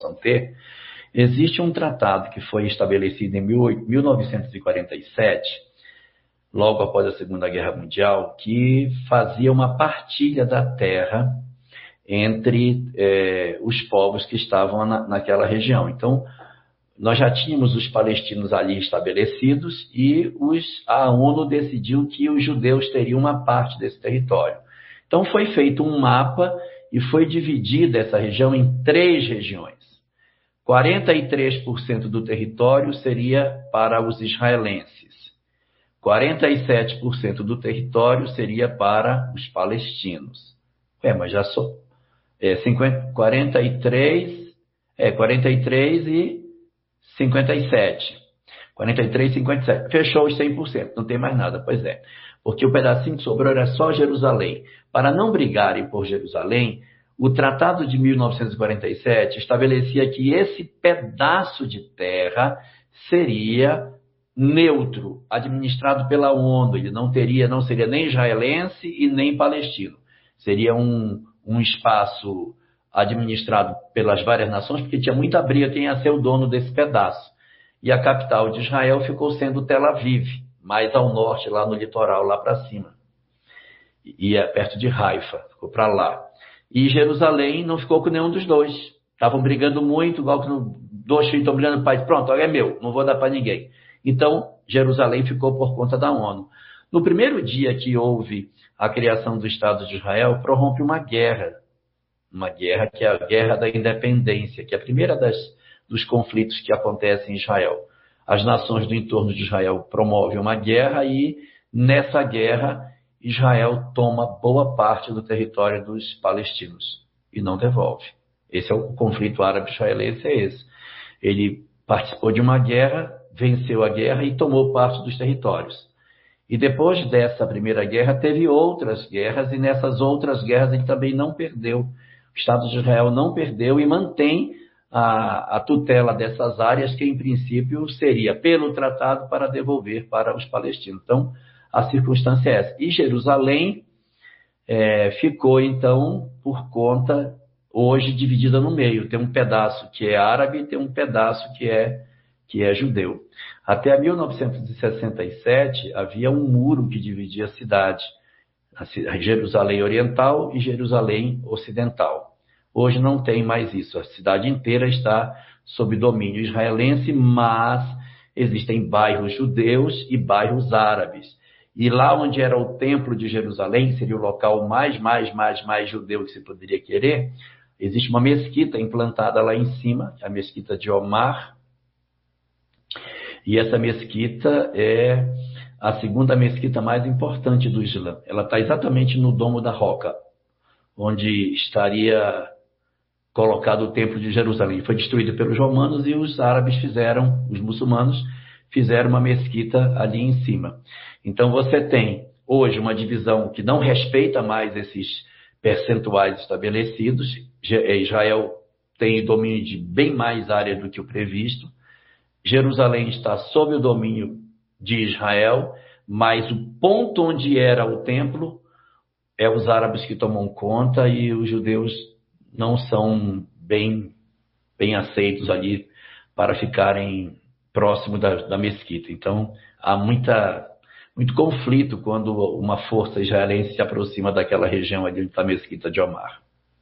possam ter, existe um tratado que foi estabelecido em 1947, logo após a Segunda Guerra Mundial, que fazia uma partilha da terra entre os povos que estavam naquela região. Então, nós já tínhamos os palestinos ali estabelecidos e a ONU decidiu que os judeus teriam uma parte desse território. Então, foi feito um mapa e foi dividida essa região em 3 regiões. 43% do território seria para os israelenses. 47% do território seria para os palestinos. Mas já sou 43 e 57. 43 e 57. Fechou os 100%, não tem mais nada. Pois é, porque o pedacinho que sobrou era só Jerusalém. Para não brigarem por Jerusalém, o Tratado de 1947 estabelecia que esse pedaço de terra seria neutro, administrado pela ONU. Ele não seria nem israelense e nem palestino. Seria um espaço administrado pelas várias nações, porque tinha muita briga quem ia ser o dono desse pedaço. E a capital de Israel ficou sendo Tel Aviv, mais ao norte, lá no litoral, lá para cima. E perto de Haifa, ficou para lá. E Jerusalém não ficou com nenhum dos dois. Estavam brigando muito, igual que 2 filhos estão brigando, pai, pronto, agora é meu, não vou dar para ninguém. Então, Jerusalém ficou por conta da ONU. No primeiro dia que houve a criação do Estado de Israel, prorrompe uma guerra que é a Guerra da Independência, que é a primeira dos conflitos que acontecem em Israel. As nações do entorno de Israel promovem uma guerra e, nessa guerra, Israel toma boa parte do território dos palestinos e não devolve. Esse é o conflito árabe-israelense, é esse. Ele participou de uma guerra, venceu a guerra e tomou parte dos territórios. E depois dessa primeira guerra, teve outras guerras, e nessas outras guerras ele também não perdeu. O Estado de Israel não perdeu e mantém a tutela dessas áreas, que em princípio seria pelo tratado para devolver para os palestinos. Então, a circunstância é essa. E Jerusalém ficou, então, por conta, hoje, dividida no meio. Tem um pedaço que é árabe e tem um pedaço que é judeu. Até 1967, havia um muro que dividia a cidade, Jerusalém Oriental e Jerusalém Ocidental. Hoje não tem mais isso. A cidade inteira está sob domínio israelense, mas existem bairros judeus e bairros árabes. E lá onde era o Templo de Jerusalém, seria o local mais judeu que se poderia querer, existe uma mesquita implantada lá em cima, a mesquita de Omar. E essa mesquita é a segunda mesquita mais importante do Islã. Ela está exatamente no Domo da Roca, onde estaria colocado o Templo de Jerusalém. Foi destruído pelos romanos e os muçulmanos fizeram uma mesquita ali em cima. Então você tem hoje uma divisão que não respeita mais esses percentuais estabelecidos. Israel tem domínio de bem mais área do que o previsto. Jerusalém está sob o domínio de Israel, mas o ponto onde era o templo é os árabes que tomam conta, e os judeus não são bem aceitos ali para ficarem próximo da mesquita. Então, há muito conflito quando uma força israelense se aproxima daquela região ali onde está a mesquita de Omar.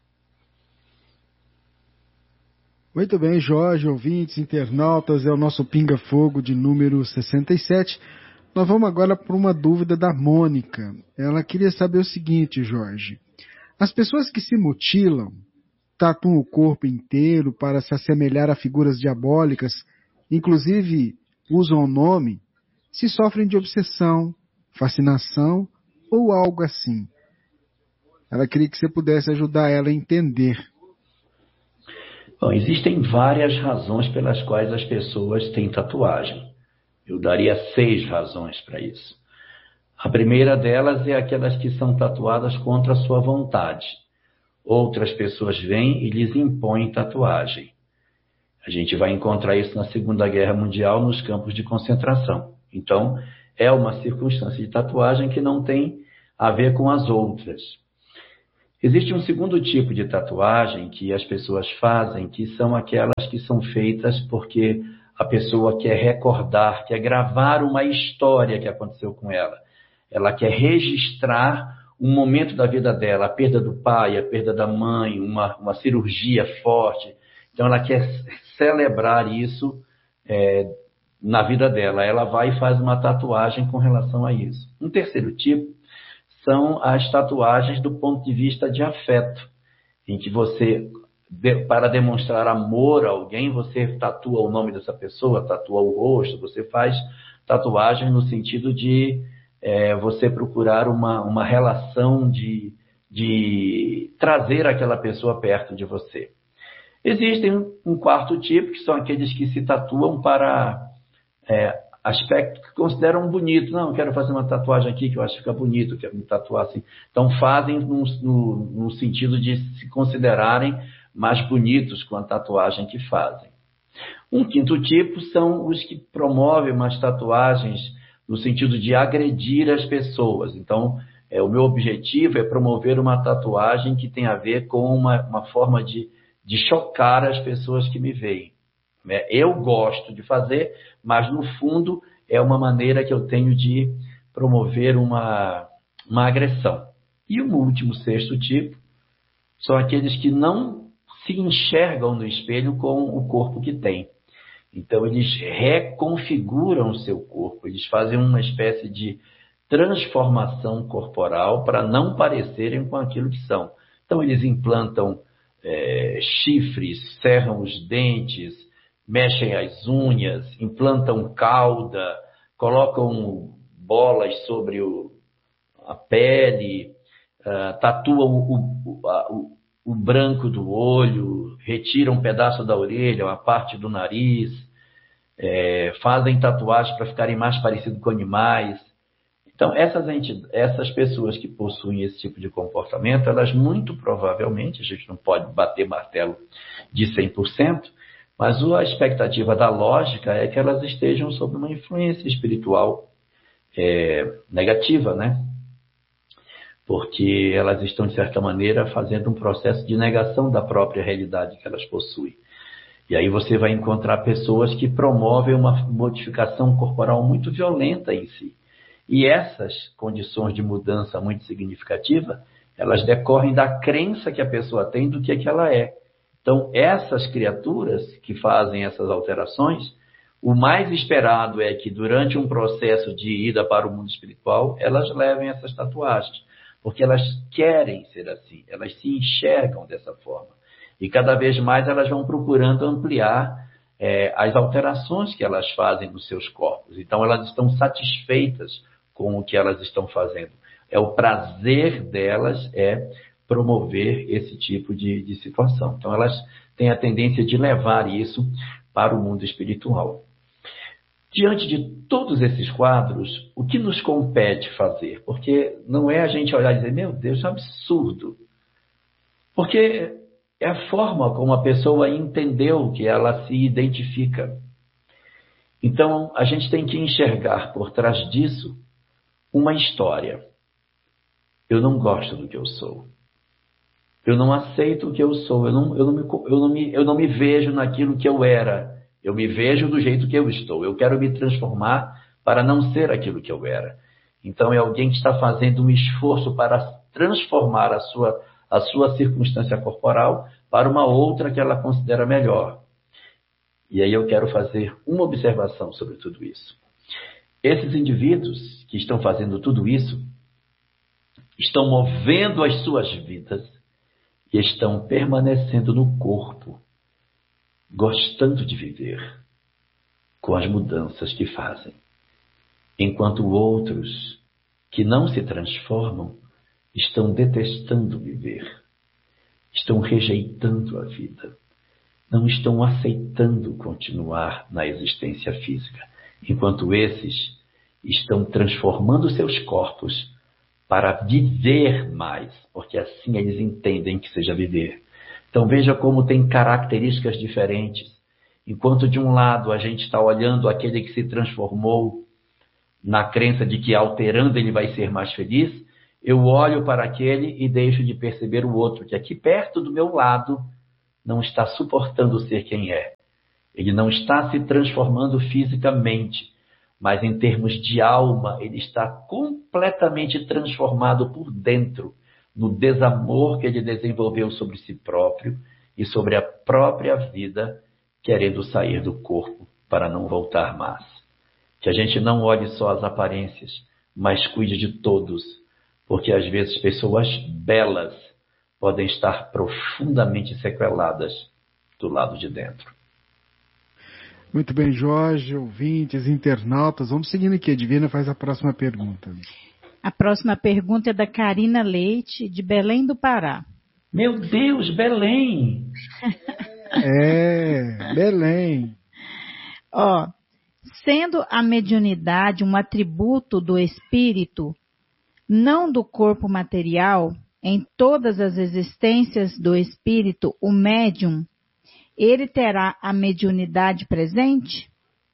Muito bem, Jorge, ouvintes, internautas, é o nosso Pinga Fogo de número 67. Nós vamos agora para uma dúvida da Mônica. Ela queria saber o seguinte, Jorge. As pessoas que se mutilam, tatuam o corpo inteiro para se assemelhar a figuras diabólicas, inclusive usam o nome, se sofrem de obsessão, fascinação ou algo assim. Ela queria que você pudesse ajudar ela a entender. Bom, existem várias razões pelas quais as pessoas têm tatuagem. Eu daria 6 razões para isso. A primeira delas é aquelas que são tatuadas contra a sua vontade. Outras pessoas vêm e lhes impõem tatuagem. A gente vai encontrar isso na Segunda Guerra Mundial nos campos de concentração. Então, é uma circunstância de tatuagem que não tem a ver com as outras. Existe um segundo tipo de tatuagem que as pessoas fazem, que são aquelas que são feitas porque a pessoa quer recordar, quer gravar uma história que aconteceu com ela. Ela quer registrar um momento da vida dela, a perda do pai, a perda da mãe, uma cirurgia forte. Então, ela quer celebrar isso na vida dela. Ela vai e faz uma tatuagem com relação a isso. Um terceiro tipo são as tatuagens do ponto de vista de afeto, em que você, para demonstrar amor a alguém, você tatua o nome dessa pessoa, tatua o rosto, você faz tatuagem no sentido de você procurar uma relação de trazer aquela pessoa perto de você. Existem um quarto tipo, que são aqueles que se tatuam para aspectos que consideram bonito. Não, eu quero fazer uma tatuagem aqui que eu acho que fica bonito, eu quero me tatuar assim. Então fazem no sentido de se considerarem mais bonitos com a tatuagem que fazem. Um quinto tipo são os que promovem umas tatuagens no sentido de agredir as pessoas. Então, o meu objetivo é promover uma tatuagem que tem a ver com uma forma de chocar as pessoas que me veem. Eu gosto de fazer, mas no fundo é uma maneira que eu tenho de promover uma agressão. E o último, sexto tipo, são aqueles que não se enxergam no espelho com o corpo que têm. Então, eles reconfiguram o seu corpo, eles fazem uma espécie de transformação corporal para não parecerem com aquilo que são. Então, eles implantam chifres, serram os dentes, mexem as unhas, implantam cauda, colocam bolas sobre a pele, tatuam o branco do olho, retiram um pedaço da orelha, uma parte do nariz, fazem tatuagens para ficarem mais parecidos com animais. Então, essas pessoas que possuem esse tipo de comportamento, elas muito provavelmente, a gente não pode bater martelo de 100%, mas a expectativa da lógica é que elas estejam sob uma influência espiritual negativa, né? Porque elas estão, de certa maneira, fazendo um processo de negação da própria realidade que elas possuem. E aí você vai encontrar pessoas que promovem uma modificação corporal muito violenta em si. E essas condições de mudança muito significativa, elas decorrem da crença que a pessoa tem do que ela é. Então, essas criaturas que fazem essas alterações, o mais esperado é que durante um processo de ida para o mundo espiritual, elas levem essas tatuagens, porque elas querem ser assim, elas se enxergam dessa forma. E cada vez mais elas vão procurando ampliar as alterações que elas fazem nos seus corpos. Então, elas estão satisfeitas com o que elas estão fazendo. O prazer delas é promover esse tipo de situação. Então, elas têm a tendência de levar isso para o mundo espiritual. Diante de todos esses quadros, o que nos compete fazer? Porque não é a gente olhar e dizer, meu Deus, é um absurdo. Porque é a forma como a pessoa entendeu que ela se identifica. Então, a gente tem que enxergar por trás disso uma história. Eu não gosto do que eu sou. Eu não aceito o que eu sou. Eu não me vejo naquilo que eu era. Eu me vejo do jeito que eu estou. Eu quero me transformar para não ser aquilo que eu era. Então, é alguém que está fazendo um esforço para transformar a sua circunstância corporal para uma outra que ela considera melhor. E aí eu quero fazer uma observação sobre tudo isso. Esses indivíduos que estão fazendo tudo isso estão movendo as suas vidas e estão permanecendo no corpo, gostando de viver com as mudanças que fazem. Enquanto outros que não se transformam estão detestando viver, estão rejeitando a vida, não estão aceitando continuar na existência física, enquanto esses estão transformando seus corpos para viver mais, porque assim eles entendem que seja viver. Então veja como tem características diferentes. Enquanto de um lado a gente está olhando aquele que se transformou na crença de que alterando ele vai ser mais feliz, eu olho para aquele e deixo de perceber o outro, que aqui perto do meu lado não está suportando ser quem é. Ele não está se transformando fisicamente, mas em termos de alma, ele está completamente transformado por dentro, no desamor que ele desenvolveu sobre si próprio e sobre a própria vida, querendo sair do corpo para não voltar mais. Que a gente não olhe só as aparências, mas cuide de todos, porque às vezes pessoas belas podem estar profundamente sequeladas do lado de dentro. Muito bem, Jorge, ouvintes, internautas. Vamos seguindo aqui. A Divina faz a próxima pergunta. A próxima pergunta é da Karina Leite, de Belém do Pará. Meu Deus, Belém! Belém. Sendo a mediunidade um atributo do espírito, não do corpo material, em todas as existências do espírito, o médium, ele terá a mediunidade presente?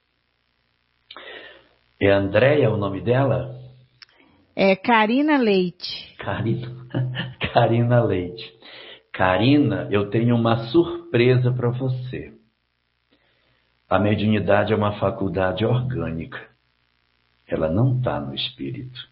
É Andréia o nome dela? É Karina Leite. Karina Leite. Karina, eu tenho uma surpresa para você. A mediunidade é uma faculdade orgânica. Ela não está no espírito.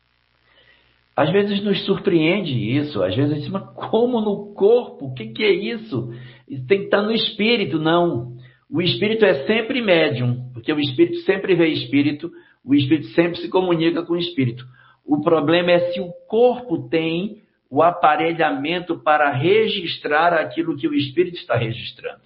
Às vezes nos surpreende isso. Às vezes a gente diz, mas como no corpo? O que é isso? Isso tem que estar no espírito. Não. O espírito é sempre médium, porque o espírito sempre vê espírito, o espírito sempre se comunica com o espírito. O problema é se o corpo tem o aparelhamento para registrar aquilo que o espírito está registrando.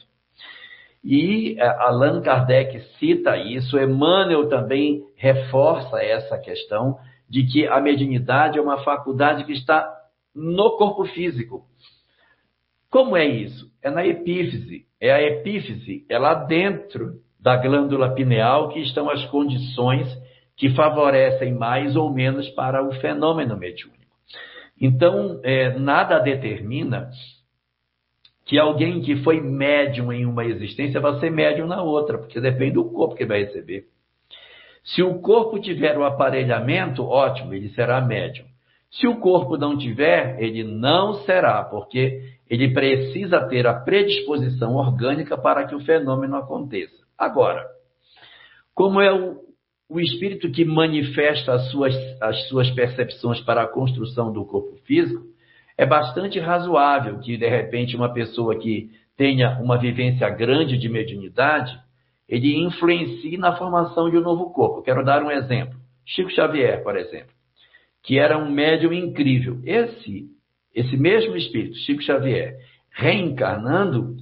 E Allan Kardec cita isso, Emmanuel também reforça essa questão de que a mediunidade é uma faculdade que está no corpo físico. Como é isso? É na epífise. É a epífise, é lá dentro da glândula pineal que estão as condições que favorecem mais ou menos para o fenômeno mediúnico. Então, nada determina que alguém que foi médium em uma existência vai ser médium na outra, porque depende do corpo que vai receber. Se o corpo tiver o aparelhamento, ótimo, ele será médium. Se o corpo não tiver, ele não será, porque ele precisa ter a predisposição orgânica para que o fenômeno aconteça. Agora, como é o espírito que manifesta as suas percepções para a construção do corpo físico, é bastante razoável que, de repente, uma pessoa que tenha uma vivência grande de mediunidade, ele influencie na formação de um novo corpo. Quero dar um exemplo. Chico Xavier, por exemplo, que era um médium incrível. Esse mesmo espírito, Chico Xavier, reencarnando,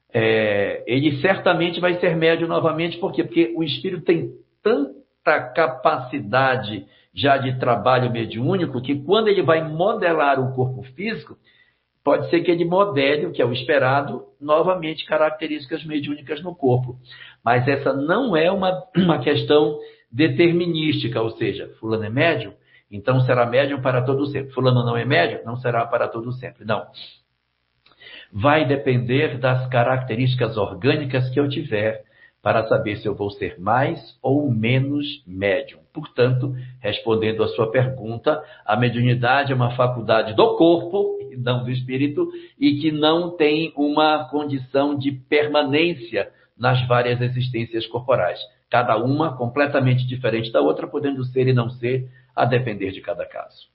ele certamente vai ser médium novamente. Por quê? Porque o espírito tem tanta capacidade já de trabalho mediúnico que quando ele vai modelar o corpo físico, pode ser que ele modele, o que é o esperado, novamente características mediúnicas no corpo. Mas essa não é uma questão determinística, ou seja, fulano é médium, então será médium para todo sempre. Fulano não é médium, não será para todo sempre. Não. Vai depender das características orgânicas que eu tiver para saber se eu vou ser mais ou menos médium. Portanto, respondendo à sua pergunta, a mediunidade é uma faculdade do corpo, e não do espírito, e que não tem uma condição de permanência nas várias existências corporais. Cada uma completamente diferente da outra, podendo ser e não ser, a depender de cada caso.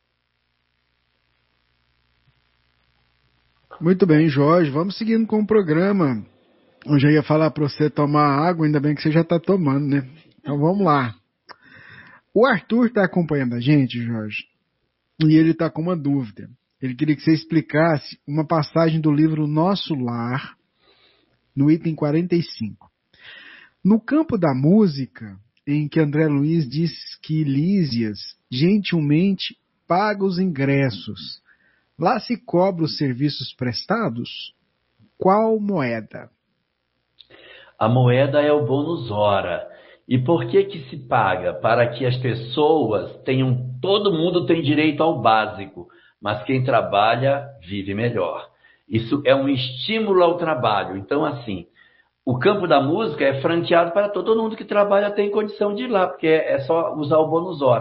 Muito bem, Jorge. Vamos seguindo com o programa. Eu já ia falar para você tomar água, ainda bem que você já está tomando, né? Então vamos lá. O Arthur está acompanhando a gente, Jorge, e ele está com uma dúvida. Ele queria que você explicasse uma passagem do livro Nosso Lar, no item 45. No campo da música, em que André Luiz diz que Lísias gentilmente paga os ingressos, lá se cobra os serviços prestados? Qual moeda? A moeda é o bônus hora. E por que se paga? Para que as pessoas tenham, todo mundo tem direito ao básico, mas quem trabalha vive melhor. Isso é um estímulo ao trabalho. Então, assim, o campo da música é franqueado para todo mundo que trabalha, tem condição de ir lá, porque é só usar o bônus hora.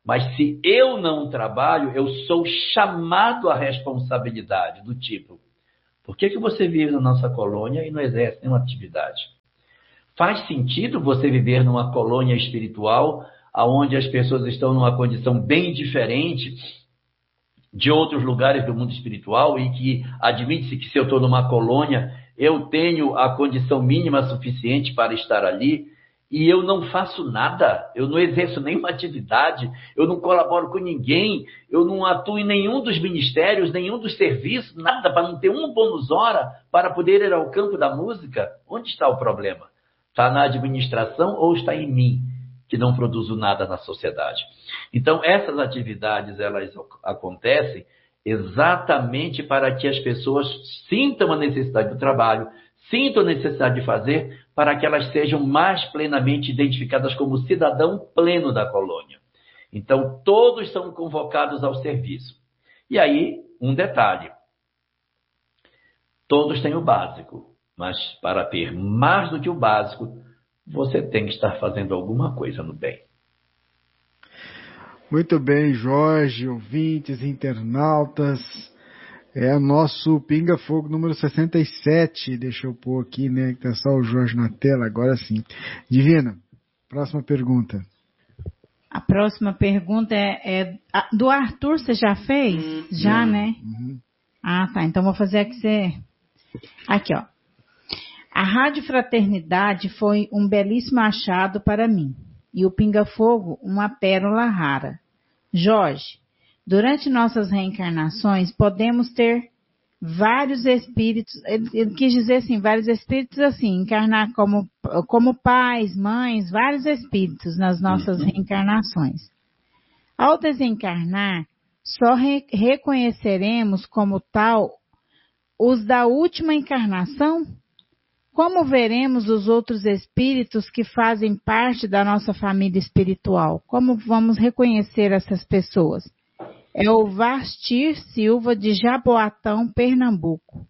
Mas se eu não trabalho, eu sou chamado à responsabilidade do tipo, por que você vive na nossa colônia e não exerce nenhuma atividade? Faz sentido você viver numa colônia espiritual, onde as pessoas estão numa condição bem diferente de outros lugares do mundo espiritual e que admite-se que se eu estou numa colônia, eu tenho a condição mínima suficiente para estar ali e eu não faço nada, eu não exerço nenhuma atividade, eu não colaboro com ninguém, eu não atuo em nenhum dos ministérios, nenhum dos serviços, nada, para não ter um bônus hora para poder ir ao campo da música? Onde está o problema? Está na administração ou está em mim, que não produzo nada na sociedade? Então, essas atividades, elas acontecem exatamente para que as pessoas sintam a necessidade do trabalho, sintam a necessidade de fazer, para que elas sejam mais plenamente identificadas como cidadão pleno da colônia. Então, todos são convocados ao serviço. E aí, um detalhe. Todos têm o básico, mas para ter mais do que o básico, você tem que estar fazendo alguma coisa no bem. Muito bem, Jorge, ouvintes, internautas. É o nosso Pinga Fogo número 67. Deixa eu pôr aqui, né? Que tá só o Jorge na tela, agora sim. Divina, próxima pergunta. A próxima pergunta é do Arthur, você já fez? Já, né? Uhum. Ah, tá. Então vou fazer aqui você. Aqui, ó. A Rádio Fraternidade foi um belíssimo achado para mim. E o Pinga Fogo, uma pérola rara. Jorge, durante nossas reencarnações, podemos ter vários espíritos, ele quis dizer assim, vários espíritos assim, encarnar como pais, mães, vários espíritos nas nossas reencarnações. Ao desencarnar, só reconheceremos como tal os da última encarnação? Como veremos os outros espíritos que fazem parte da nossa família espiritual? Como vamos reconhecer essas pessoas? É o Vastir Silva, de Jaboatão, Pernambuco.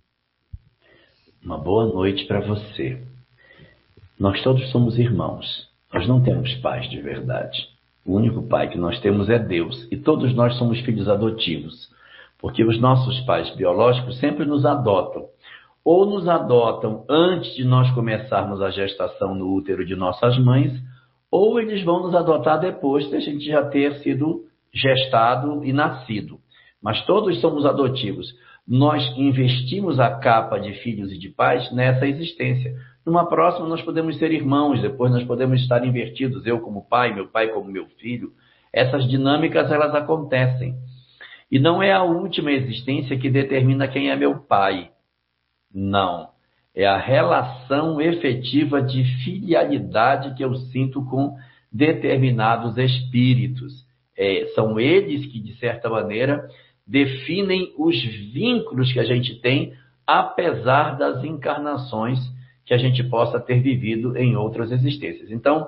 Uma boa noite para você. Nós todos somos irmãos. Nós não temos pais de verdade. O único pai que nós temos é Deus. E todos nós somos filhos adotivos. Porque os nossos pais biológicos sempre nos adotam. Ou nos adotam antes de nós começarmos a gestação no útero de nossas mães, ou eles vão nos adotar depois de a gente já ter sido gestado e nascido. Mas todos somos adotivos. Nós investimos a capa de filhos e de pais nessa existência. Numa próxima nós podemos ser irmãos, depois nós podemos estar invertidos, eu como pai, meu pai como meu filho. Essas dinâmicas, elas acontecem. E não é a última existência que determina quem é meu pai. Não. É a relação efetiva de filialidade que eu sinto com determinados espíritos. São eles que, de certa maneira, definem os vínculos que a gente tem, apesar das encarnações que a gente possa ter vivido em outras existências. Então,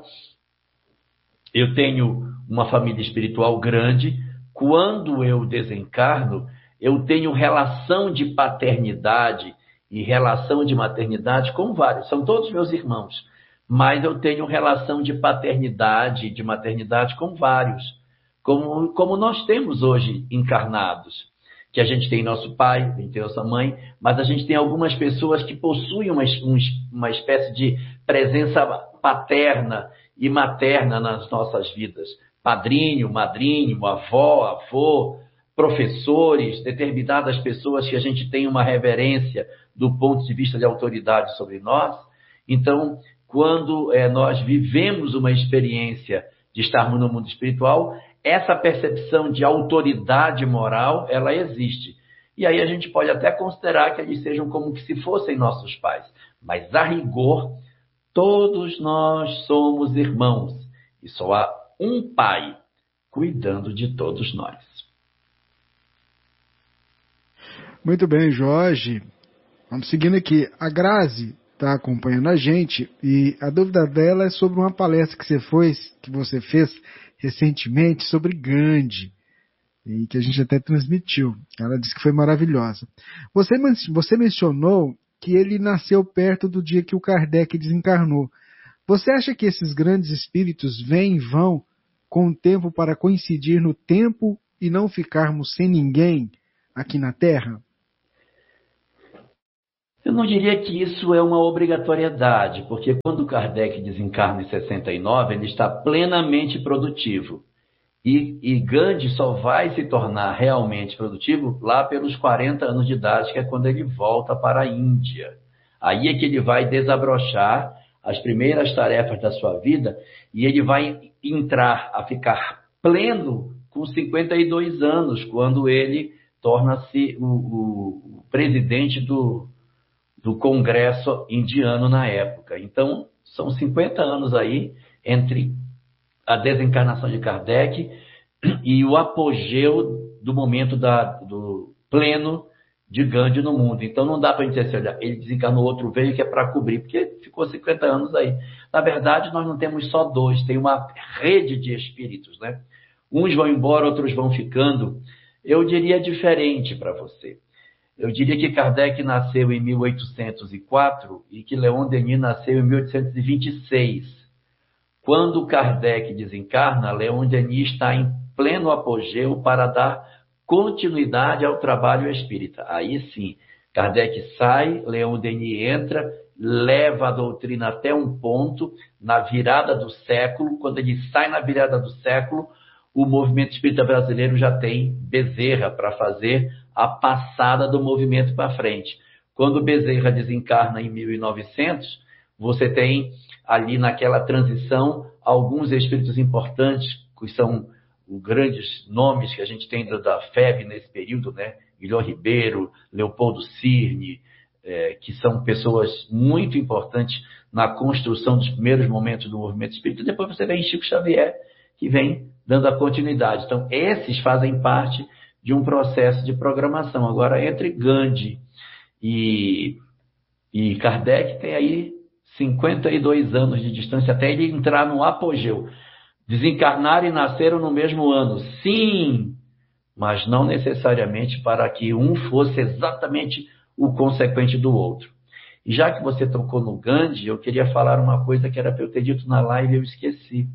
eu tenho uma família espiritual grande. Quando eu desencarno, eu tenho relação de paternidade e relação de maternidade com vários. São todos meus irmãos. Mas eu tenho relação de paternidade e de maternidade com vários. Como nós temos hoje encarnados. Que a gente tem nosso pai, a gente tem nossa mãe, mas a gente tem algumas pessoas que possuem uma espécie de presença paterna e materna nas nossas vidas. Padrinho, madrinho, avó, avô, professores, determinadas pessoas que a gente tem uma reverência do ponto de vista de autoridade sobre nós. Então, quando nós vivemos uma experiência de estarmos no mundo espiritual, essa percepção de autoridade moral, ela existe. E aí a gente pode até considerar que eles sejam como que se fossem nossos pais. Mas, a rigor, todos nós somos irmãos. E só há um pai cuidando de todos nós. Muito bem, Jorge. Vamos seguindo aqui. A Grazi está acompanhando a gente e a dúvida dela é sobre uma palestra que você fez recentemente sobre Gandhi e que a gente até transmitiu. Ela disse que foi maravilhosa. Você mencionou que ele nasceu perto do dia que o Kardec desencarnou. Você acha que esses grandes espíritos vêm e vão com o tempo para coincidir no tempo e não ficarmos sem ninguém aqui na Terra? Eu não diria que isso é uma obrigatoriedade, porque quando Kardec desencarna em 69, ele está plenamente produtivo. E Gandhi só vai se tornar realmente produtivo lá pelos 40 anos de idade, que é quando ele volta para a Índia. Aí é que ele vai desabrochar as primeiras tarefas da sua vida e ele vai entrar a ficar pleno com 52 anos, quando ele torna-se o presidente do Congresso indiano na época. Então, são 50 anos aí entre a desencarnação de Kardec e o apogeu do momento do pleno de Gandhi no mundo. Então, não dá para a gente dizer assim, olha, ele desencarnou, outro veio que é para cobrir, porque ficou 50 anos aí. Na verdade, nós não temos só dois, tem uma rede de espíritos, né? Uns vão embora, outros vão ficando. Eu diria diferente para você. Eu diria que Kardec nasceu em 1804 e que Leon Denis nasceu em 1826. Quando Kardec desencarna, Leon Denis está em pleno apogeu para dar continuidade ao trabalho espírita. Aí sim, Kardec sai, Leon Denis entra, leva a doutrina até um ponto, na virada do século. Quando ele sai na virada do século, o movimento espírita brasileiro já tem Bezerra para fazer a passada do movimento para frente. Quando Bezerra desencarna em 1900, você tem ali naquela transição alguns espíritos importantes, que são os grandes nomes que a gente tem da FEB nesse período, né? Guilherme Ribeiro, Leopoldo Cirne, que são pessoas muito importantes na construção dos primeiros momentos do movimento espírita. Depois você vem Chico Xavier, que vem dando a continuidade. Então, esses fazem parte de um processo de programação. Agora, entre Gandhi e Kardec, tem aí 52 anos de distância até ele entrar no apogeu. Desencarnaram e nasceram no mesmo ano, sim, mas não necessariamente para que um fosse exatamente o consequente do outro. E já que você tocou no Gandhi, eu queria falar uma coisa que era para eu ter dito na live e eu esqueci.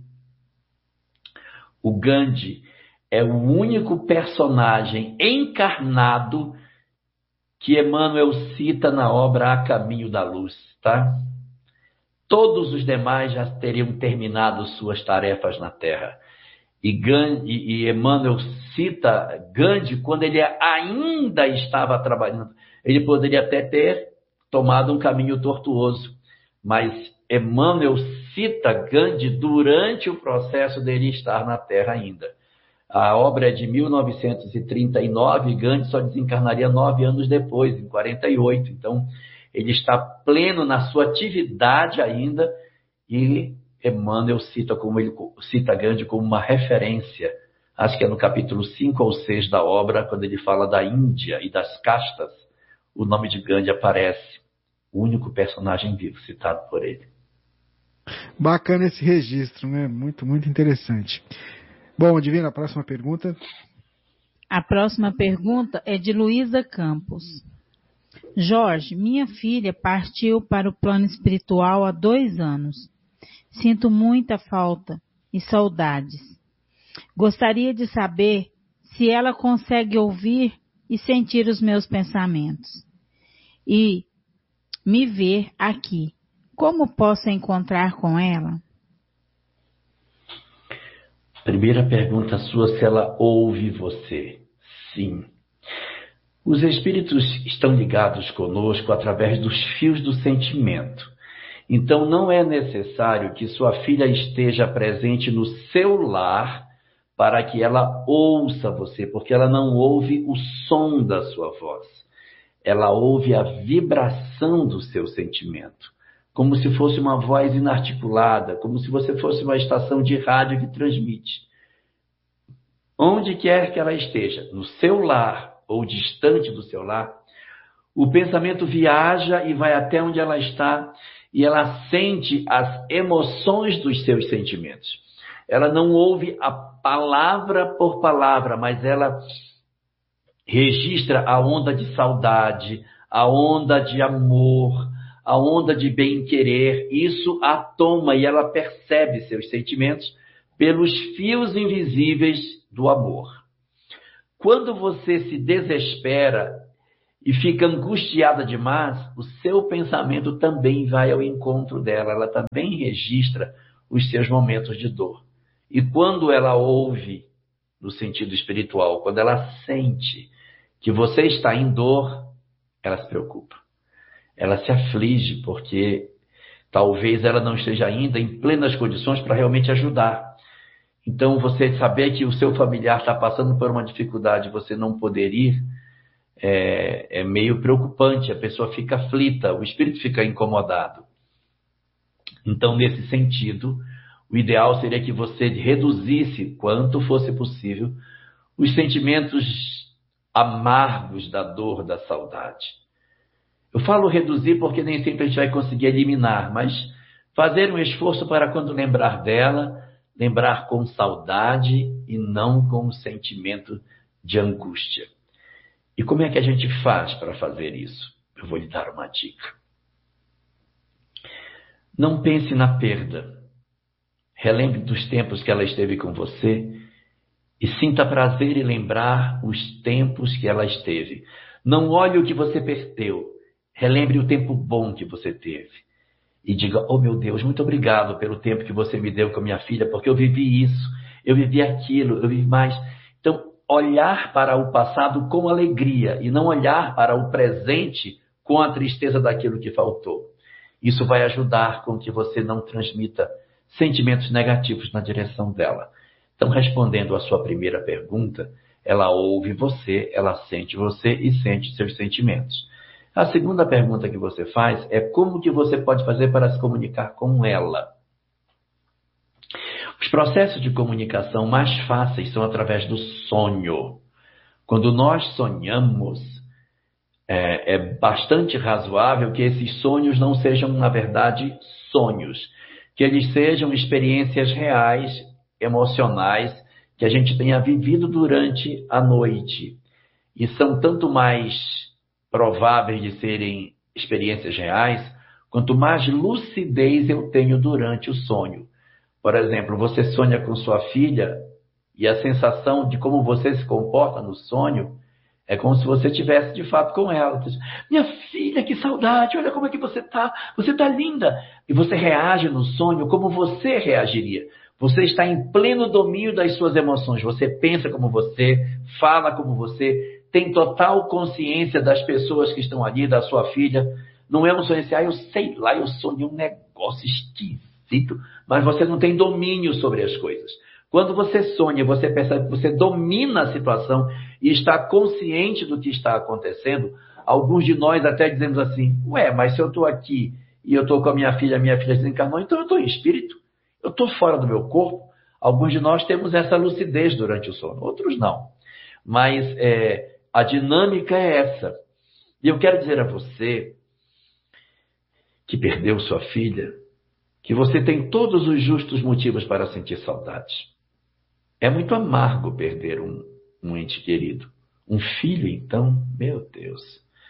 O Gandhi é o único personagem encarnado que Emmanuel cita na obra A Caminho da Luz, tá? Todos os demais já teriam terminado suas tarefas na Terra. E Emmanuel cita Gandhi quando ele ainda estava trabalhando. Ele poderia até ter tomado um caminho tortuoso, mas Emmanuel cita Gandhi durante o processo dele estar na Terra ainda. A obra é de 1939, Gandhi só desencarnaria 9 anos depois, em 48. Então, ele está pleno na sua atividade ainda, e Emmanuel cita Gandhi como uma referência. Acho que é no capítulo 5 ou 6 da obra, quando ele fala da Índia e das castas, o nome de Gandhi aparece, o único personagem vivo citado por ele. Bacana esse registro, né? Muito, muito interessante. Bom, Divina, a próxima pergunta. A próxima pergunta é de Luísa Campos. Jorge, minha filha partiu para o plano espiritual há 2 anos. Sinto muita falta e saudades. Gostaria de saber se ela consegue ouvir e sentir os meus pensamentos e me ver aqui. Como posso encontrar com ela? Primeira pergunta sua, se ela ouve você. Sim. Os espíritos estão ligados conosco através dos fios do sentimento. Então, não é necessário que sua filha esteja presente no seu lar para que ela ouça você, porque ela não ouve o som da sua voz. Ela ouve a vibração do seu sentimento, como se fosse uma voz inarticulada, como se você fosse uma estação de rádio que transmite. Onde quer que ela esteja, no seu lar ou distante do seu lar, o pensamento viaja e vai até onde ela está e ela sente as emoções dos seus sentimentos. Ela não ouve a palavra por palavra, mas ela registra a onda de saudade, a onda de amor, a onda de bem-querer. Isso a toma e ela percebe seus sentimentos pelos fios invisíveis do amor. Quando você se desespera e fica angustiada demais, o seu pensamento também vai ao encontro dela, ela também registra os seus momentos de dor. E quando ela ouve, no sentido espiritual, quando ela sente que você está em dor, ela se preocupa. Ela se aflige, porque talvez ela não esteja ainda em plenas condições para realmente ajudar. Então, você saber que o seu familiar está passando por uma dificuldade e você não poder ir, é meio preocupante. A pessoa fica aflita, o espírito fica incomodado. Então, nesse sentido, o ideal seria que você reduzisse, quanto fosse possível, os sentimentos amargos da dor, da saudade. Eu falo reduzir porque nem sempre a gente vai conseguir eliminar, mas fazer um esforço para, quando lembrar dela, lembrar com saudade e não com um sentimento de angústia. E como é que a gente faz para fazer isso? Eu vou lhe dar uma dica. Não pense na perda. Relembre dos tempos que ela esteve com você e sinta prazer em lembrar os tempos que ela esteve. Não olhe o que você perdeu. Relembre o tempo bom que você teve. E diga, oh meu Deus, muito obrigado pelo tempo que você me deu com a minha filha, porque eu vivi isso, eu vivi aquilo, eu vivi mais. Então, olhar para o passado com alegria e não olhar para o presente com a tristeza daquilo que faltou. Isso vai ajudar com que você não transmita sentimentos negativos na direção dela. Então, respondendo à sua primeira pergunta, ela ouve você, ela sente você e sente seus sentimentos. A segunda pergunta que você faz é como que você pode fazer para se comunicar com ela. Os processos de comunicação mais fáceis são através do sonho. Quando nós sonhamos, é bastante razoável que esses sonhos não sejam, na verdade, sonhos. Que eles sejam experiências reais, emocionais, que a gente tenha vivido durante a noite. E são tanto mais prováveis de serem experiências reais, quanto mais lucidez eu tenho durante o sonho. Por exemplo, você sonha com sua filha e a sensação de como você se comporta no sonho é como se você estivesse de fato com ela. Minha filha, que saudade, olha como é que você está linda. E você reage no sonho como você reagiria. Você está em pleno domínio das suas emoções. Você pensa como você, fala como você, tem total consciência das pessoas que estão ali, da sua filha. Não é um sonho assim, eu sei lá, eu sonhei um negócio esquisito, mas você não tem domínio sobre as coisas. Quando você sonha, você percebe que você domina a situação e está consciente do que está acontecendo. Alguns de nós até dizemos assim, mas se eu estou aqui e eu estou com a minha filha desencarnou, então eu estou em espírito, eu estou fora do meu corpo. Alguns de nós temos essa lucidez durante o sono, outros não. Mas a dinâmica é essa. E eu quero dizer a você que perdeu sua filha, que você tem todos os justos motivos para sentir saudade. É muito amargo perder um ente querido. Um filho, então, meu Deus.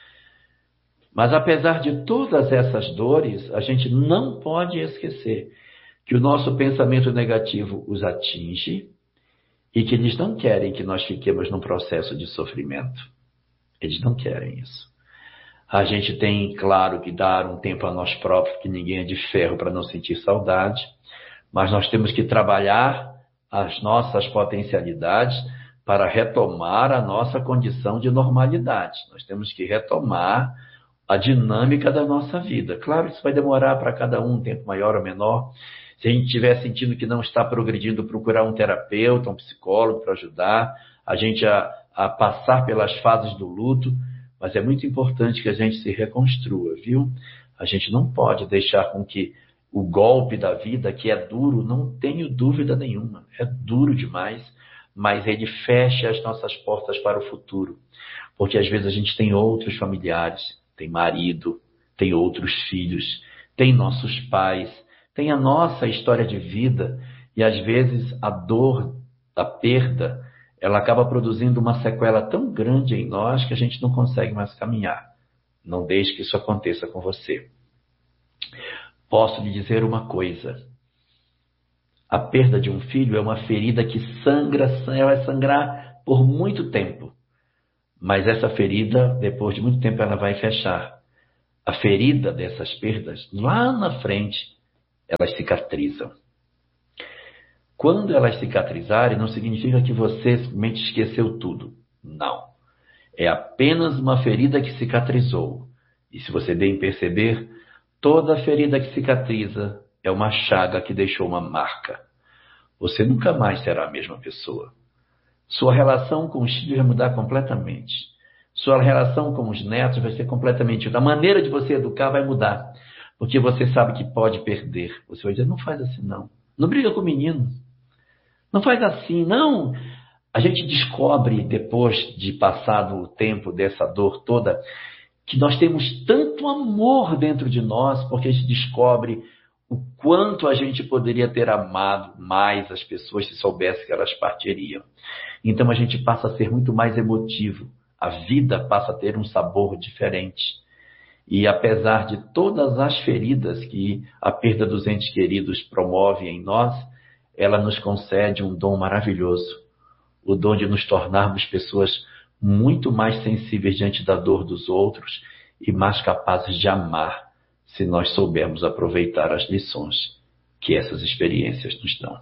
Mas apesar de todas essas dores, a gente não pode esquecer que o nosso pensamento negativo os atinge e que eles não querem que nós fiquemos num processo de sofrimento. Eles não querem isso. A gente tem, claro, que dar um tempo a nós próprios, que ninguém é de ferro para não sentir saudade, mas nós temos que trabalhar as nossas potencialidades para retomar a nossa condição de normalidade. Nós temos que retomar a dinâmica da nossa vida. Claro, isso vai demorar para cada um tempo maior ou menor. Se a gente estiver sentindo que não está progredindo, procurar um terapeuta, um psicólogo para ajudar a gente a passar pelas fases do luto. Mas é muito importante que a gente se reconstrua, viu? A gente não pode deixar com que o golpe da vida, que é duro, não tenho dúvida nenhuma, é duro demais, mas ele fecha as nossas portas para o futuro. Porque às vezes a gente tem outros familiares, tem marido, tem outros filhos, tem nossos pais, tem a nossa história de vida, e às vezes a dor da perda, ela acaba produzindo uma sequela tão grande em nós que a gente não consegue mais caminhar. Não deixe que isso aconteça com você. Posso lhe dizer uma coisa. A perda de um filho é uma ferida que sangra, ela vai sangrar por muito tempo. Mas essa ferida, depois de muito tempo, ela vai fechar. A ferida dessas perdas, lá na frente, elas cicatrizam. Quando elas cicatrizarem, não significa que você simplesmente esqueceu tudo. Não. É apenas uma ferida que cicatrizou. E se você bem perceber, toda ferida que cicatriza é uma chaga que deixou uma marca. Você nunca mais será a mesma pessoa. Sua relação com os filhos vai mudar completamente. Sua relação com os netos vai ser completamente outra. A maneira de você educar vai mudar. Porque você sabe que pode perder. Você vai dizer, não faz assim não. Não briga com o menino. Não faz assim, não. A gente descobre, depois de passado o tempo dessa dor toda, que nós temos tanto amor dentro de nós, porque a gente descobre o quanto a gente poderia ter amado mais as pessoas se soubesse que elas partiriam. Então a gente passa a ser muito mais emotivo. A vida passa a ter um sabor diferente. E apesar de todas as feridas que a perda dos entes queridos promove em nós, ela nos concede um dom maravilhoso. O dom de nos tornarmos pessoas muito mais sensíveis diante da dor dos outros e mais capazes de amar, se nós soubermos aproveitar as lições que essas experiências nos dão.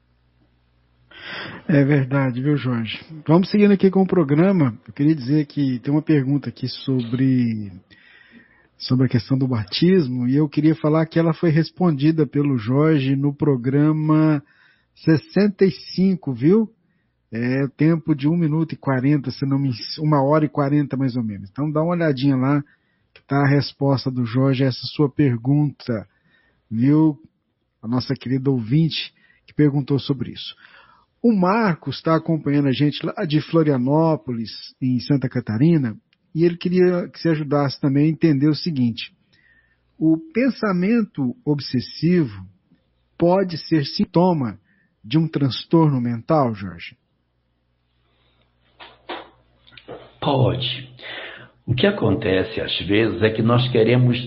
É verdade, viu, Jorge? Vamos seguindo aqui com o programa. Eu queria dizer que tem uma pergunta aqui sobre a questão do batismo, e eu queria falar que ela foi respondida pelo Jorge no programa 65, viu? É o tempo de 1 minuto e 40, se não me... 1 hora e 40 mais ou menos. Então dá uma olhadinha lá, que está a resposta do Jorge a essa sua pergunta, viu? A nossa querida ouvinte que perguntou sobre isso. O Marcos está acompanhando a gente lá de Florianópolis, em Santa Catarina, e ele queria que você ajudasse também a entender o seguinte: o pensamento obsessivo pode ser sintoma de um transtorno mental, Jorge? Pode. O que acontece às vezes é que nós queremos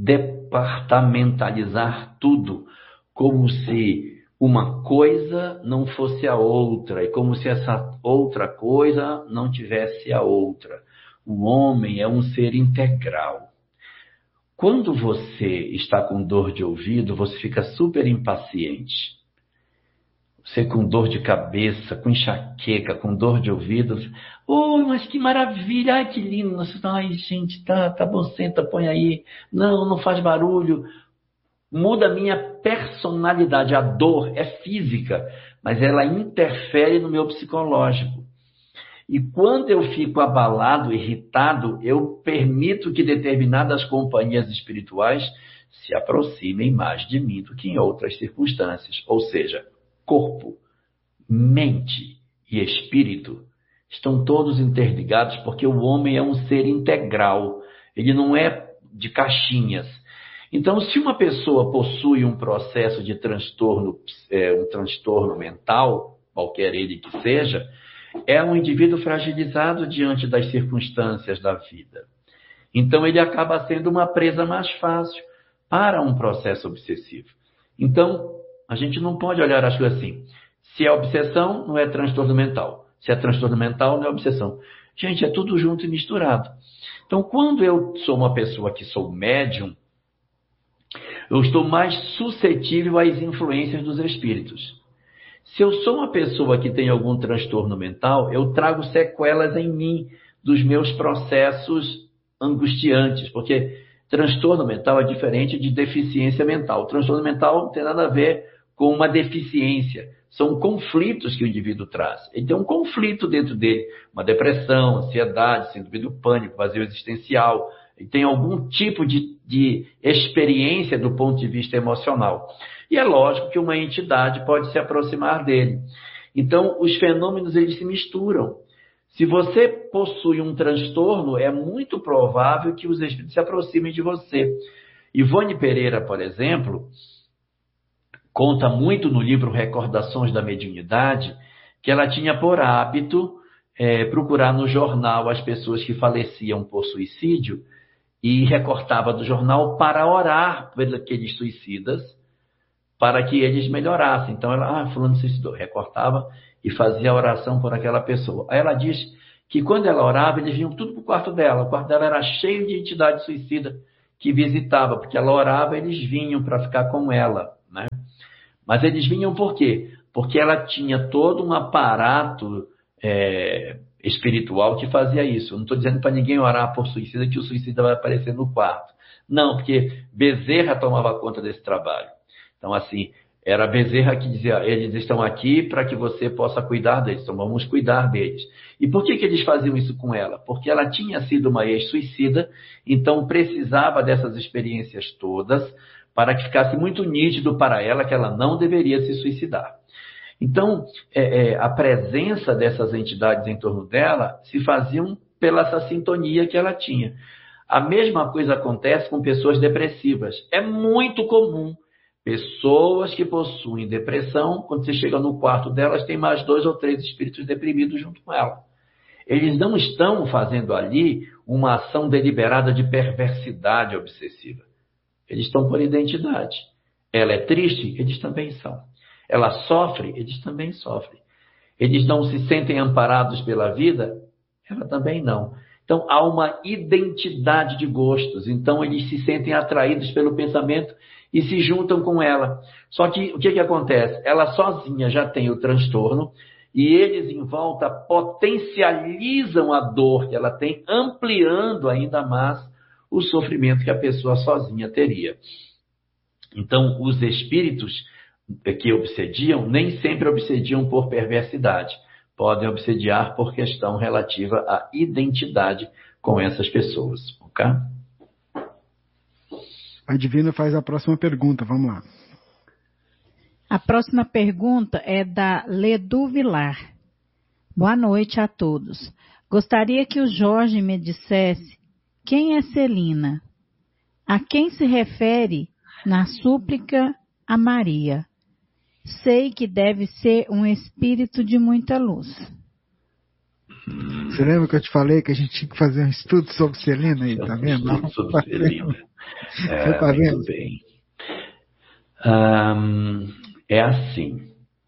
departamentalizar tudo, como se uma coisa não fosse a outra, e como se essa outra coisa não tivesse a outra. O homem é um ser integral. Quando você está com dor de ouvido, você fica super impaciente. Você com dor de cabeça, com enxaqueca, com dor de ouvido. Oh, mas que maravilha! Ai, que lindo! Ai, gente, tá bom, senta, põe aí. Não faz barulho. Muda a minha personalidade. A dor é física, mas ela interfere no meu psicológico. E quando eu fico abalado, irritado, eu permito que determinadas companhias espirituais se aproximem mais de mim do que em outras circunstâncias. Ou seja, corpo, mente e espírito estão todos interligados, porque o homem é um ser integral. Ele não é de caixinhas. Então, se uma pessoa possui um processo de transtorno, um transtorno mental, qualquer ele que seja, é um indivíduo fragilizado diante das circunstâncias da vida. Então, ele acaba sendo uma presa mais fácil para um processo obsessivo. Então, a gente não pode olhar as coisas assim. Se é obsessão, não é transtorno mental. Se é transtorno mental, não é obsessão. Gente, é tudo junto e misturado. Então, quando eu sou uma pessoa que sou médium, eu estou mais suscetível às influências dos espíritos. Se eu sou uma pessoa que tem algum transtorno mental, eu trago sequelas em mim dos meus processos angustiantes, porque transtorno mental é diferente de deficiência mental. O transtorno mental não tem nada a ver com uma deficiência. São conflitos que o indivíduo traz. Ele tem um conflito dentro dele, uma depressão, ansiedade, síndrome do pânico, vazio existencial. Ele tem algum tipo de experiência do ponto de vista emocional. E é lógico que uma entidade pode se aproximar dele. Então, os fenômenos eles se misturam. Se você possui um transtorno, é muito provável que os espíritos se aproximem de você. Ivone Pereira, por exemplo, conta muito no livro Recordações da Mediunidade, que ela tinha por hábito procurar no jornal as pessoas que faleciam por suicídio e recortava do jornal para orar por aqueles suicidas, para que eles melhorassem. Então ela, fulano se suicidou, recortava e fazia a oração por aquela pessoa. Aí ela diz que quando ela orava, eles vinham tudo para o quarto dela. O quarto dela era cheio de entidade suicida que visitava, porque ela orava, eles vinham para ficar com ela, né? Mas eles vinham por quê? Porque ela tinha todo um aparato espiritual que fazia isso. Eu não estou dizendo para ninguém orar por suicida, que o suicida vai aparecer no quarto. Não, porque Bezerra tomava conta desse trabalho. Então, assim, era Bezerra que dizia, eles estão aqui para que você possa cuidar deles, então vamos cuidar deles. E por que eles faziam isso com ela? Porque ela tinha sido uma ex-suicida, então precisava dessas experiências todas para que ficasse muito nítido para ela que ela não deveria se suicidar. Então, a presença dessas entidades em torno dela se faziam pela essa sintonia que ela tinha. A mesma coisa acontece com pessoas depressivas. É muito comum. Pessoas que possuem depressão, quando você chega no quarto delas, tem mais 2 ou 3 espíritos deprimidos junto com ela. Eles não estão fazendo ali uma ação deliberada de perversidade obsessiva. Eles estão por identidade. Ela é triste? Eles também são. Ela sofre? Eles também sofrem. Eles não se sentem amparados pela vida? Ela também não. Então, há uma identidade de gostos. Então, eles se sentem atraídos pelo pensamento e se juntam com ela. Só que, o que acontece? Ela sozinha já tem o transtorno e eles, em volta, potencializam a dor que ela tem, ampliando ainda mais o sofrimento que a pessoa sozinha teria. Então, os espíritos que obsediam, nem sempre obsediam por perversidade. Podem obsediar por questão relativa à identidade com essas pessoas. Ok? A Divina faz a próxima pergunta. Vamos lá. A próxima pergunta é da Ledu Vilar. Boa noite a todos. Gostaria que o Jorge me dissesse quem é Celina. A quem se refere na súplica a Maria? Sei que deve ser um espírito de muita luz. Você lembra que eu te falei que a gente tinha que fazer um estudo sobre Celina aí, tá vendo? Um estudo sobre Celina. Tá vendo? Muito bem. É assim.